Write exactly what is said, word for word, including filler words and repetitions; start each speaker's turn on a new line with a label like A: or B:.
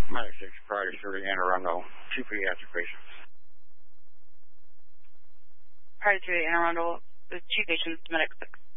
A: Medic six, priority thirty, Anne Arundel, two pediatric patients.
B: Priority three, Anne Arundel, with two patients, Medic six.